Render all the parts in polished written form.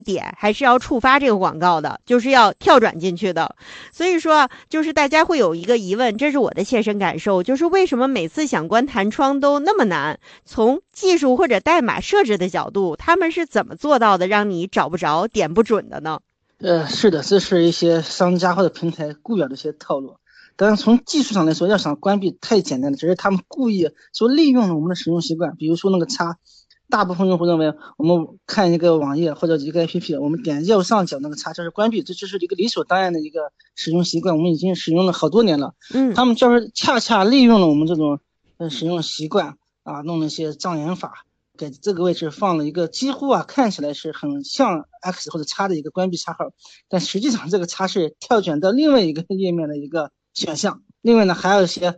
点还是要触发这个广告的，就是要跳转进去的。所以说就是大家会有一个疑问，这是我的切身感受，就是为什么每次想关弹窗都那么难？从技术或者代码设置的角度，他们是怎么做到的让你找不着点不准的呢？ 是的，这是一些商家或者平台固有的一些套路。但是从技术上来说，要想关闭太简单了，只是他们故意说利用了我们的使用习惯，比如说那个叉。大部分用户认为，我们看一个网页或者一个 APP， 我们点右上角那个叉就是关闭，这就是一个理所当然的一个使用习惯，我们已经使用了好多年了。他们就是恰恰利用了我们这种使用习惯啊，弄了一些障眼法，给这个位置放了一个几乎看起来是很像 X 或者叉的一个关闭叉号，但实际上这个叉是跳转到另外一个页面的一个选项。另外呢，还有一些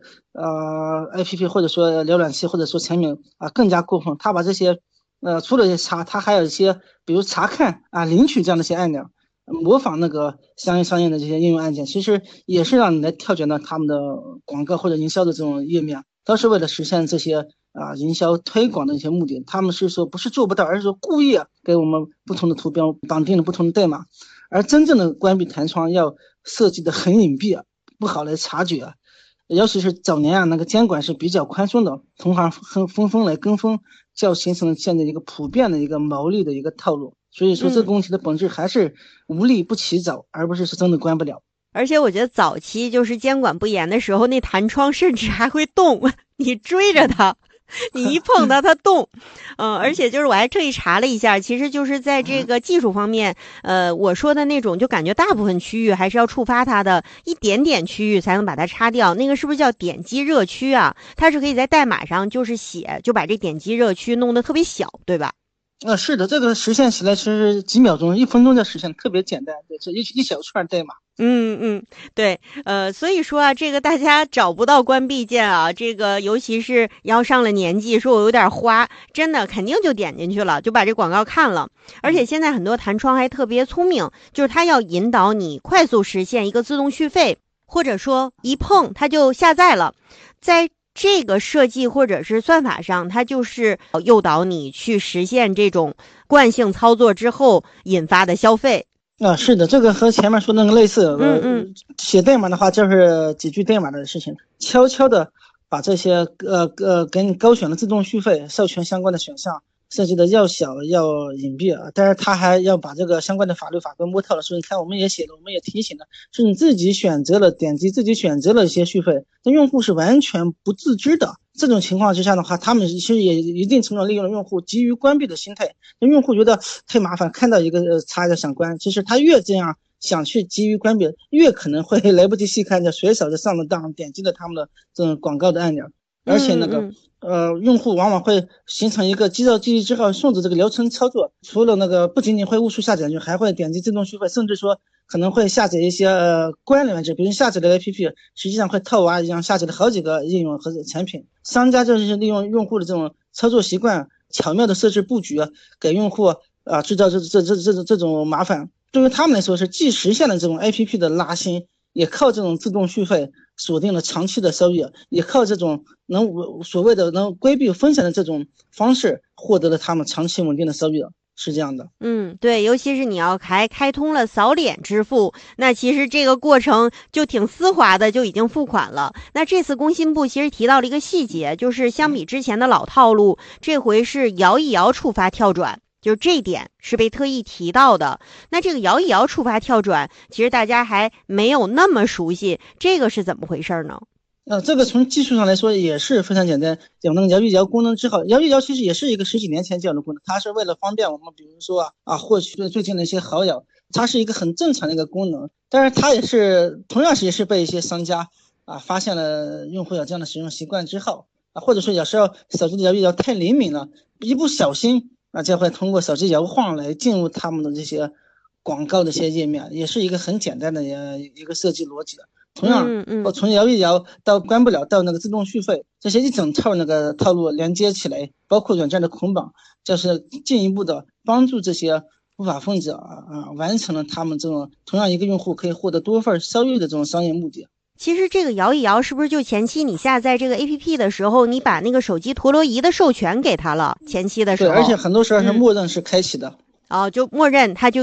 APP 或者说浏览器或者说产品更加过分，它把这些除了这些叉，它还有一些比如查看领取这样的一些按钮，模仿那个相应的这些应用按键，其实也是让你来跳转到他们的广告或者营销的这种页面，都是为了实现这些营销推广的一些目的。他们是说不是做不到，而是说故意给我们不同的图标绑定了不同的代码，而真正的关闭弹窗要设计的很隐蔽，不好来察觉。尤其是早年那个监管是比较宽松的，同行纷纷来跟风，就形成了现在一个普遍的一个牟利的一个套路。所以说这个问题的本质还是无利不起早，而不是真的关不了。 而且我觉得早期就是监管不严的时候，那弹窗甚至还会动，你追着它，你一碰它，它动。而且就是我还特意查了一下，其实就是在这个技术方面，我说的那种就感觉大部分区域还是要触发它的一点点区域才能把它擦掉。那个是不是叫点击热区啊？它是可以在代码上就是写，就把这点击热区弄得特别小，对吧？ 是的，这个实现起来其实几秒钟、1分钟就实现，特别简单，这一小串代码。 对，所以说这个大家找不到关闭键这个尤其是要上了年纪，说我有点花，真的肯定就点进去了，就把这广告看了。而且现在很多弹窗还特别聪明，就是它要引导你快速实现一个自动续费，或者说一碰它就下载了，在这个设计或者是算法上，它就是诱导你去实现这种惯性操作之后引发的消费。 是的，这个和前面说的那个类似。写代码的话就是几句代码的事情，悄悄的把这些给你勾选的自动续费授权相关的选项设计的要小要隐蔽但是他还要把这个相关的法律法规摸透了。所以你看我们也写了，我们也提醒了，是你自己选择了点击，自己选择了一些续费，那用户是完全不自知的。这种情况之下的话，他们其实也一定程度利用了用户急于关闭的心态，用户觉得太麻烦，看到一个叉就想关，其实他越这样想去急于关闭，越可能会来不及细看，就随手就上了当，点击了他们的这种广告的按钮。而且那个用户往往会形成一个肌肉记忆之后顺着这个流程操作，除了那个不仅仅会误触下载，就还会点击自动续费，甚至说可能会下载一些关联文，比如下载的 APP 实际上会套娃一样下载了好几个应用和产品。商家就是利用用户的这种操作习惯，巧妙的设置布局，给用户制造这种麻烦。对于他们来说是既实现了这种 APP 的拉新，也靠这种自动续费锁定了长期的收益，也靠这种所谓的能规避风险的这种方式获得了他们长期稳定的收益，是这样的。 对，尤其是你要还开通了扫脸支付，那其实这个过程就挺丝滑的，就已经付款了。那这次工信部其实提到了一个细节，就是相比之前的老套路，这回是摇一摇触发跳转，就这一点是被特意提到的。那这个摇一摇触发跳转，其实大家还没有那么熟悉，这个是怎么回事呢？ 这个从技术上来说也是非常简单，有那个摇一摇功能之后，摇一摇其实也是一个10几年前就有的功能，它是为了方便我们，比如说获取最近的一些好友，它是一个很正常的一个功能。但是它也是同样也是被一些商家发现了用户有这样的使用习惯之后或者说有时候手机的摇一摇太灵敏了，一不小心就会通过手机摇晃来进入他们的这些广告的一些页面，也是一个很简单的一个设计逻辑的。同样从摇一摇到关不了到那个自动续费，这些一整套那个套路连接起来，包括软件的捆绑，就是进一步的帮助这些不法分子完成了他们这种同样一个用户可以获得多份收益的这种商业目的。 其实这个摇一摇是不是就前期你下载这个 APP 的时候，你把那个手机陀螺仪的授权给他了？前期的时候， 对，而且很多时候是默认是开启的。 就默认它就